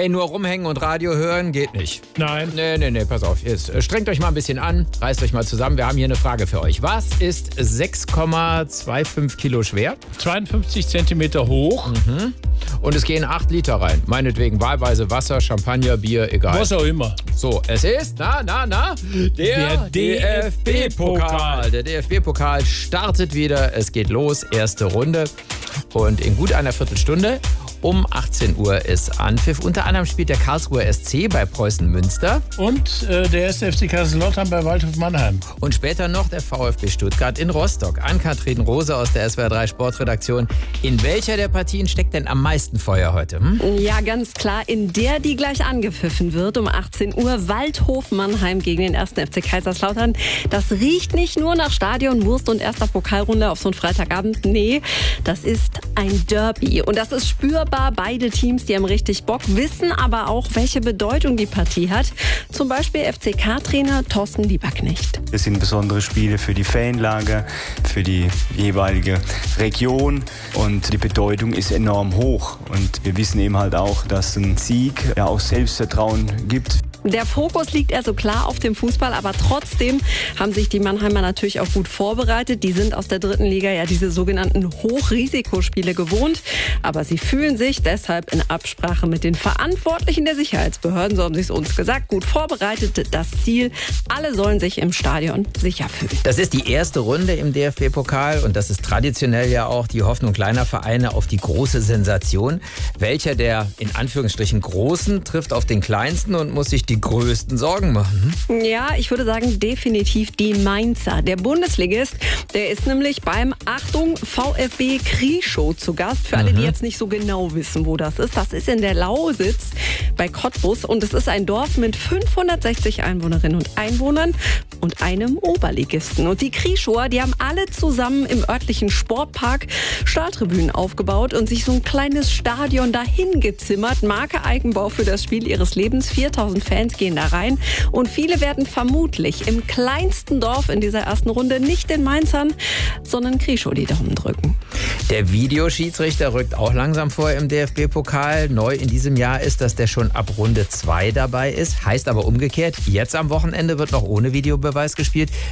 Hey, nur rumhängen und Radio hören geht nicht. Nein. Nee, pass auf. Jetzt strengt euch mal ein bisschen an, reißt euch mal zusammen. Wir haben hier eine Frage für euch. Was ist 6,25 Kilo schwer? 52 Zentimeter hoch. Und es gehen 8 Liter rein. Meinetwegen wahlweise Wasser, Champagner, Bier, egal. Was auch immer. So, es ist, der DFB-Pokal. Der DFB-Pokal startet wieder. Es geht los, erste Runde. Und in gut einer Viertelstunde um 18 Uhr ist Anpfiff. Unter anderem spielt der Karlsruher SC bei Preußen Münster. Und der erste FC Kaiserslautern bei Waldhof Mannheim. Und später noch der VfB Stuttgart in Rostock. Ann-Kathrin Rose aus der SWR 3 Sportredaktion. In welcher der Partien steckt denn am meisten Feuer heute? Ja, ganz klar. In der, die gleich angepfiffen wird um 18 Uhr. Waldhof Mannheim gegen den ersten FC Kaiserslautern. Das riecht nicht nur nach Stadion, Wurst und erster Pokalrunde auf so einen Freitagabend. Nee, das ist ein Derby. Und das ist spürbar. Beide Teams, die haben richtig Bock, wissen aber auch, welche Bedeutung die Partie hat. Zum Beispiel FCK-Trainer Thorsten Lieberknecht. Es sind besondere Spiele für die Fanlage, für die jeweilige Region und die Bedeutung ist enorm hoch. Und wir wissen eben halt auch, dass ein Sieg ja auch Selbstvertrauen gibt. Der Fokus liegt also klar auf dem Fußball, aber trotzdem haben sich die Mannheimer natürlich auch gut vorbereitet. Die sind aus der 3. Liga ja diese sogenannten Hochrisikospiele gewohnt. Aber sie fühlen sich deshalb in Absprache mit den Verantwortlichen der Sicherheitsbehörden, so haben sie es uns gesagt, gut vorbereitet. Das Ziel, alle sollen sich im Stadion sicher fühlen. Das ist die erste Runde im DFB-Pokal und das ist traditionell ja auch die Hoffnung kleiner Vereine auf die große Sensation. Welcher der in Anführungsstrichen Großen trifft auf den Kleinsten und muss sich die größten Sorgen machen? Ja, ich würde sagen definitiv die Mainzer. Der Bundesligist, der ist nämlich beim, Achtung, VfB Krieschow zu Gast. Für alle, die jetzt nicht so genau wissen, wo das ist. Das ist in der Lausitz bei Cottbus und es ist ein Dorf mit 560 Einwohnerinnen und Einwohnern und einem Oberligisten. Und die Krieschower, die haben alle zusammen im örtlichen Sportpark Starttribünen aufgebaut und sich so ein kleines Stadion dahin gezimmert. Marke Eigenbau für das Spiel ihres Lebens. 4000 Fans gehen da rein und viele werden vermutlich im kleinsten Dorf in dieser ersten Runde nicht den Mainzern, sondern Krieschow die Daumen drücken. Der Videoschiedsrichter rückt auch langsam vor im DFB-Pokal. Neu in diesem Jahr ist, dass der schon ab Runde 2 dabei ist. Heißt aber umgekehrt, jetzt am Wochenende wird noch ohne Videobeweis gespielt.